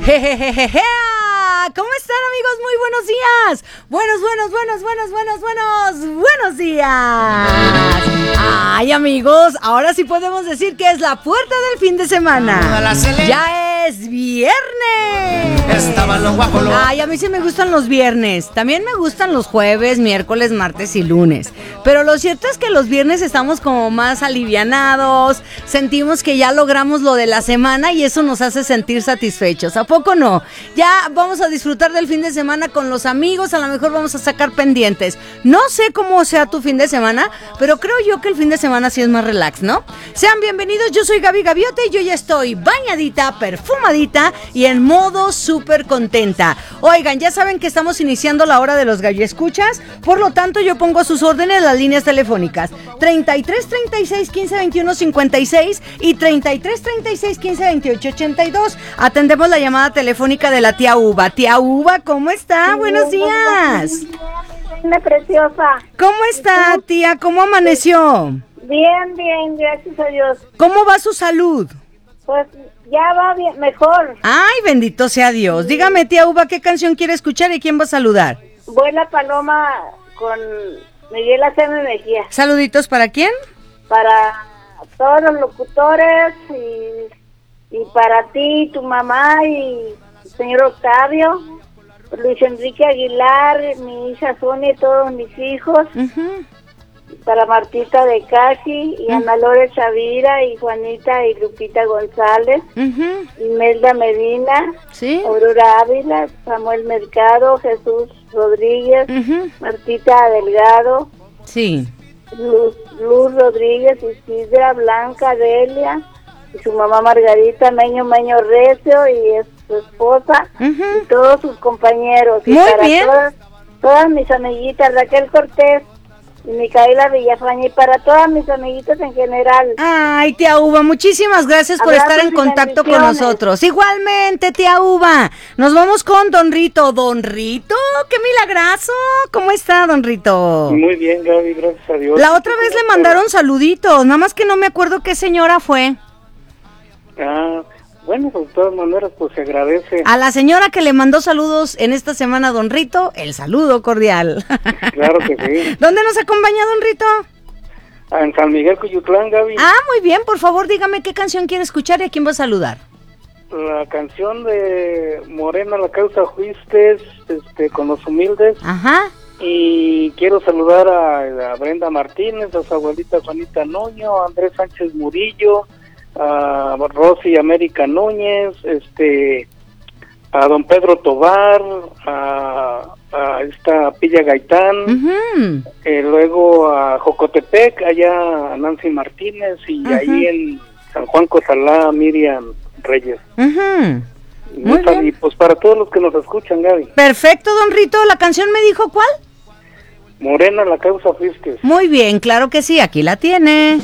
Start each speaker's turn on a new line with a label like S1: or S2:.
S1: Jejejeje. ¿Cómo están, amigos? Muy buenos días. Buenos días. Ay, amigos, ahora sí podemos decir que es la puerta del fin de semana. Ya es viernes. Ay, a mí sí me gustan los viernes. También me gustan los jueves, miércoles, martes y lunes. Pero lo cierto es que los viernes estamos como más alivianados. Sentimos que ya logramos lo de la semana y eso nos hace sentir satisfechos. ¿A poco no? Ya vamos a disfrutar del fin de semana con los amigos. A lo mejor vamos a sacar pendientes. No sé cómo sea tu fin de semana, pero creo yo que el fin de semana sí es más relax, ¿no? Sean bienvenidos, yo soy Gaby Gaviote y yo ya estoy bañadita, perfumadita y en modo súper contenta. Oigan, ya saben que estamos iniciando la hora de los galloescuchas, por lo tanto yo pongo a sus órdenes las líneas telefónicas 33 36 15 21 56 y 33 36 15 28 82. Atendemos la llamada telefónica de la tía Uva. Tía Uva, ¿cómo está? Sí, buenos días.
S2: Una preciosa.
S1: ¿Cómo está, tía? ¿Cómo amaneció?
S2: Bien, gracias a Dios.
S1: ¿Cómo va su salud?
S2: Pues ya va bien, mejor.
S1: Ay, bendito sea Dios. Dígame, tía Uva, ¿qué canción quiere escuchar y quién va a saludar?
S2: Vuela Paloma con Miguel Acero Mejía.
S1: ¿Saluditos para quién?
S2: Para todos los locutores y para ti, tu mamá y el señor Octavio, Luis Enrique Aguilar, mi hija Sonia y todos mis hijos. Uh-huh. Para Martita de Casi y Ana Lore Chavira y Juanita y Lupita González, Imelda Medina, ¿sí? Aurora Ávila, Samuel Mercado, Jesús Rodríguez, Martita Delgado,
S1: sí.
S2: Luz Rodríguez, Isidra, Blanca, Delia y su mamá Margarita, Meño Recio y su esposa y todos sus compañeros.
S1: Muy
S2: y para
S1: bien.
S2: Todas mis amiguitas, Raquel Cortés y Micaela Villafaña y para todas mis amiguitas en general.
S1: Ay, tía Uva, muchísimas gracias por estar en contacto con nosotros. Igualmente, tía Uva, nos vamos con Don Rito. Don Rito, qué milagrazo. ¿Cómo está, Don Rito?
S3: Muy bien, Gaby, gracias a Dios.
S1: La otra vez le mandaron saluditos, nada más que no me acuerdo qué señora fue.
S3: Bueno, pues de todas maneras, pues se agradece.
S1: A la señora que le mandó saludos en esta semana, Don Rito, el saludo cordial.
S3: Claro que sí.
S1: ¿Dónde nos acompaña, Don Rito?
S3: En San Miguel, Cuyutlán, Gaby.
S1: Muy bien, por favor, dígame qué canción quiere escuchar y a quién va a saludar.
S3: La canción de Morena, la causa fuiste, con los humildes.
S1: Ajá.
S3: Y quiero saludar a Brenda Martínez, a su abuelita Juanita Nuño, a Andrés Sánchez Murillo, a Rosy América Núñez, a don Pedro Tobar, a esta Pilla Gaitán, luego a Jocotepec, allá a Nancy Martínez y ahí en San Juan Cozalá, Miriam Reyes. Muy bien. Y pues para todos los que nos escuchan, Gaby.
S1: Perfecto, Don Rito, ¿la canción me dijo cuál?
S3: Morena, la causa fuiste.
S1: Muy bien, claro que sí, aquí la tiene.